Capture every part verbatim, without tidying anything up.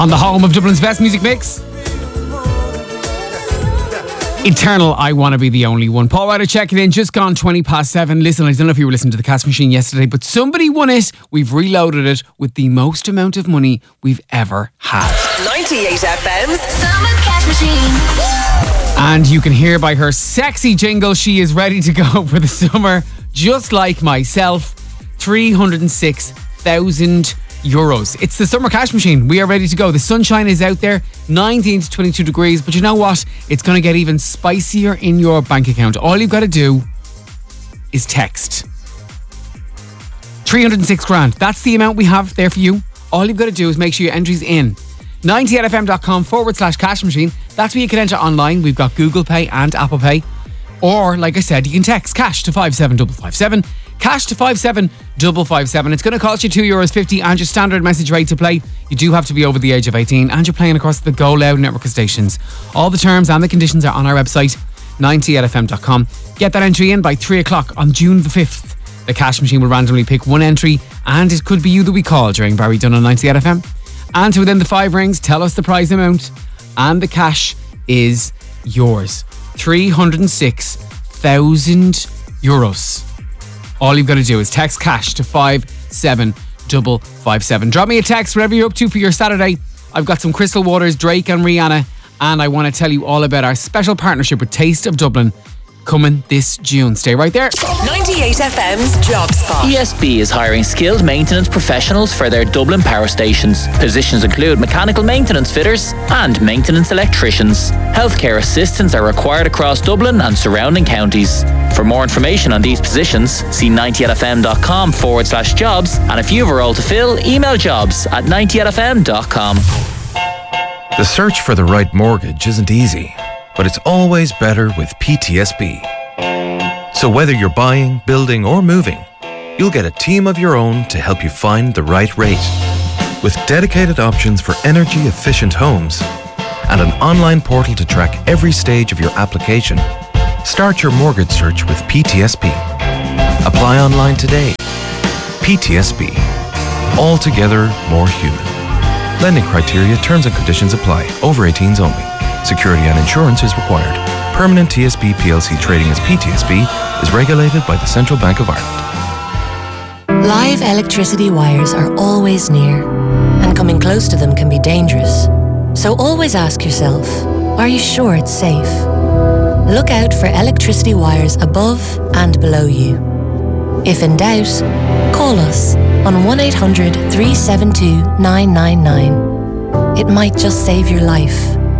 On the home of Dublin's best music mix, Eternal, I Wanna Be the Only One. Paul Ryder checking in, just gone twenty past seven. Listen, I don't know if you were listening to the cash machine yesterday, but somebody won it. We've reloaded it with the most amount of money we've ever had. ninety-eight F M's Summer Cash Machine. And you can hear by her sexy jingle, she is ready to go for the summer, just like myself. three hundred six thousand euros. It's the summer cash machine. We are ready to go. The sunshine is out there, nineteen to twenty-two degrees, but you know what? It's going to get even spicier in your bank account. All you've got to do is text three hundred six grand. That's the amount we have there for you. All you've got to do is make sure your entry's in ninety-eight-fm.com forward slash cash machine. That's where you can enter online. We've got Google Pay and Apple Pay. Or, like I said, you can text cash to five seven five five seven. Cash to five seven five five seven. It's going to cost you two euros fifty and your standard message rate to play. You do have to be over the age of eighteen and you're playing across the Go Loud network of stations. All the terms and the conditions are on our website, ninety-eight f m dot com. Get that entry in by three o'clock on June the fifth. The cash machine will randomly pick one entry and it could be you that we call during Barry Dunn on ninety-eight F M. And to within the five rings, tell us the prize amount and the cash is yours. three hundred six thousand euros. All you've got to do is text cash to five seven five five seven. Drop me a text, whatever you're up to for your Saturday. I've got some Crystal Waters, Drake and Rihanna, and I want to tell you all about our special partnership with Taste of Dublin coming this June. Stay right there. ninety-eight F M's Job Spot. E S B is hiring skilled maintenance professionals for their Dublin power stations. Positions include mechanical maintenance fitters and maintenance electricians. Healthcare assistants are required across Dublin and surrounding counties. For more information on these positions, see ninety-eight-fm.com forward slash jobs. And if you have a role to fill, email jobs at ninety-eight f m dot com. The search for the right mortgage isn't easy, but it's always better with P T S B. So whether you're buying, building or moving, you'll get a team of your own to help you find the right rate. With dedicated options for energy efficient homes and an online portal to track every stage of your application, start your mortgage search with P T S B. Apply online today. P T S B. Altogether more human. Lending criteria, terms and conditions apply. Over eighteens only. Security and insurance is required. Permanent T S B P L C trading as P T S B is regulated by the Central Bank of Ireland. Live electricity wires are always near, and coming close to them can be dangerous. So always ask yourself, are you sure it's safe? Look out for electricity wires above and below you. If in doubt, call us on one eight hundred three seven two nine nine nine. It might just save your life.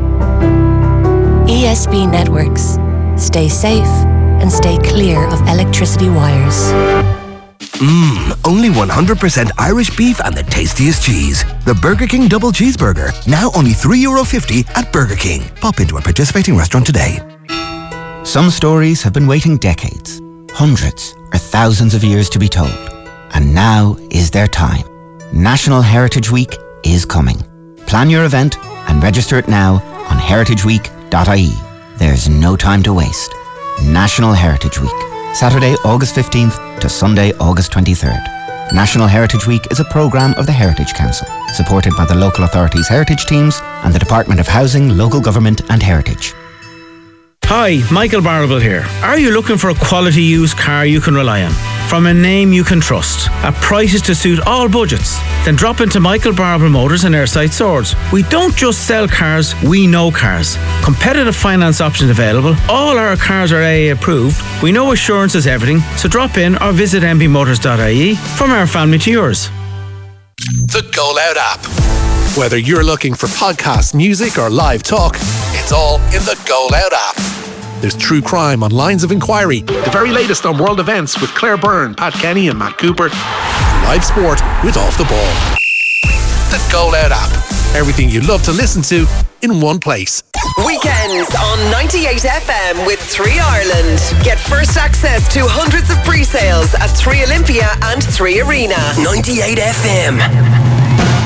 E S B Networks. Stay safe and stay clear of electricity wires. Mmm, only one hundred percent Irish beef and the tastiest cheese. The Burger King Double Cheeseburger. Now only three euro fifty at Burger King. Pop into a participating restaurant today. Some stories have been waiting decades, hundreds or thousands of years to be told. And now is their time. National Heritage Week is coming. Plan your event and register it now on heritage week dot I E. There's no time to waste. National Heritage Week. Saturday, August fifteenth to Sunday, August twenty-third. National Heritage Week is a programme of the Heritage Council, supported by the local authorities' heritage teams and the Department of Housing, Local Government and Heritage. Hi, Michael Barable here. Are you looking for a quality used car you can rely on? From a name you can trust, at prices to suit all budgets? Then drop into Michael Barable Motors and Airside Swords. We don't just sell cars, we know cars. Competitive finance options available. All our cars are A A approved. We know assurance is everything, so drop in or visit m b motors dot I E. From our family to yours. The Go Loud app. Whether you're looking for podcasts, music or live talk, it's all in the Go Loud app. There's true crime on Lines of Inquiry, the very latest on world events with Claire Byrne, Pat Kenny and Matt Cooper, live sport with Off the Ball. The Go Loud app. Everything you love to listen to in one place. Weekends on ninety-eight F M with three Ireland. Get first access to hundreds of pre-sales at three Olympia and three Arena. ninety-eight F M.